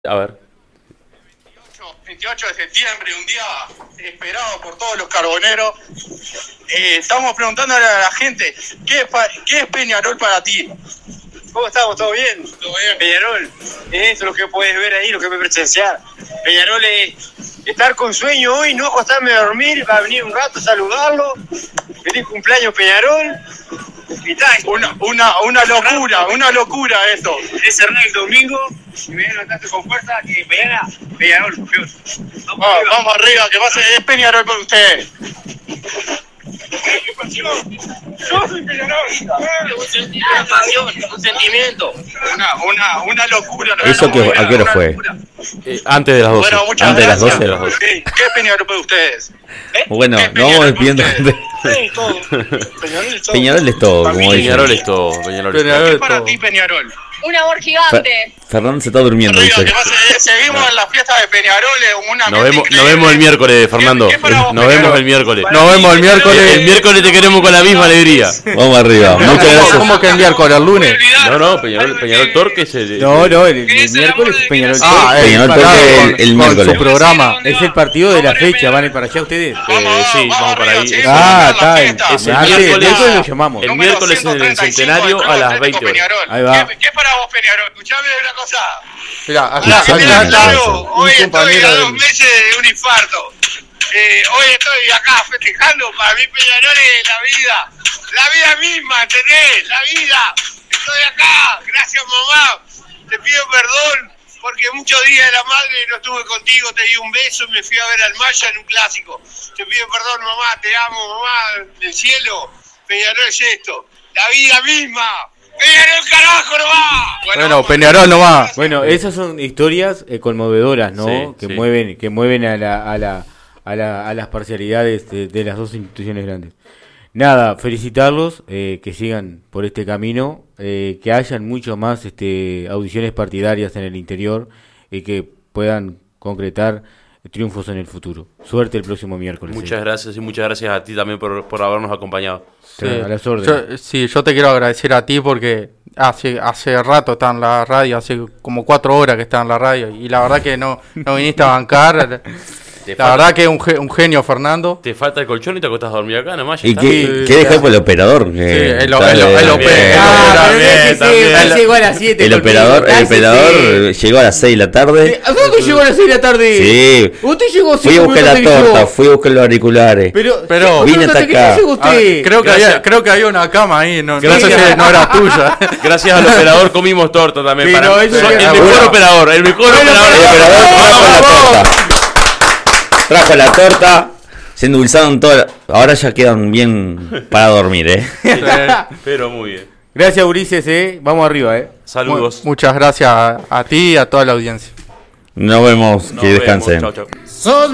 A ver. 28 de septiembre, un día esperado por todos los carboneros. Estamos preguntándole a la gente, ¿qué es Peñarol para ti? ¿Cómo estamos? ¿Todo bien? ¿Todo bien? Peñarol, eso es lo que puedes ver ahí, lo que puedes presenciar. Peñarol es estar con sueño hoy, no acostarme a dormir, va a venir un rato a saludarlo. Feliz cumpleaños, Peñarol. Y tal, una locura esto. es cerrar el domingo y me voy a levantar con fuerza que mañana Peñarol, campeón. Vamos arriba, que es Peñarol por ustedes. Yo soy Peñarol. Un sentimiento. Una locura. ¿Eso a qué hora fue? Antes de las 12. Bueno, muchas Antes gracias. de las 12. ¿Qué es Peñarol para ustedes? Bueno, ¿Qué es nos vamos Peñarol despidiendo. para ustedes? Todo. Peñarol es todo. Peñarol es todo, como dicen. Peñarol es todo. ¿Qué es para ti, Peñarol? Un amor gigante. Fernando se está durmiendo, Arriba, dice. seguimos en la fiesta de Peñarol. Nos vemos el miércoles, Fernando. ¿Qué para vos, Nos Peñarol? vemos el miércoles. Para mí, Peñarol El miércoles te queremos con la misma alegría. Vamos arriba. Muchas gracias. ¿Cómo que el miércoles, el lunes? No, Peñarol Torque es el... No, el miércoles es Peñarol Torque. Peñarol Pará, Torque el miércoles. Con su programa. Es el partido de la fecha. ¿Van a ir para allá ustedes? Sí, vamos para ahí. Está. Es el Martes, miércoles. lo llamamos. El miércoles es el centenario a las 20 horas. Ahí va. ¿Qué es para vos, Peñarol? Escuchame una cosa. Mirá, Hola, acá Peñarol, está hoy un estoy compañero a 2 del... meses de un infarto. Hoy estoy acá festejando. Para mí Peñarol es la vida misma, ¿entendés? La vida. Estoy acá, gracias mamá. Te pido perdón porque muchos días de la madre no estuve contigo, te di un beso y me fui a ver al Maya en un clásico. Te pido perdón mamá, te amo mamá, del cielo. Peñarol es esto, la vida misma. ¡Peñarol carajo no va! Bueno, Peñarol no va. Bueno, esas son historias conmovedoras, ¿no? Sí, que sí. mueven a las parcialidades de las dos instituciones grandes. Nada, felicitarlos, que sigan por este camino, que hayan mucho más audiciones partidarias en el interior y que puedan concretar triunfos en el futuro. Suerte el próximo miércoles. Muchas gracias y muchas gracias a ti también por habernos acompañado. Sí, a las órdenes. Yo te quiero agradecer a ti porque hace rato está en la radio, hace como 4 horas que está en la radio y la verdad que no viniste a bancar. La verdad que es un genio, Fernando. Te falta el colchón y te acostás a dormir acá nomás. ¿Y qué dejó por el operador? El llegó a las 7. El operador llegó a las 6 de la tarde. ¿A dónde llegó a las 6 de la tarde? Sí. Usted llegó Fui a buscar la torta, fui a buscar los auriculares. Pero vine hasta acá. Creo que había una cama ahí, no sé si no era tuya. Gracias al operador comimos torta también. Pero eso el era mejor bueno. operador, el mejor El operador trajo la torta, se endulzaron todas. Ahora ya quedan bien para dormir, Pero muy bien. Gracias, Ulises, vamos arriba, Saludos. Muchas gracias a ti y a toda la audiencia. Nos vemos, que descansen. Chau.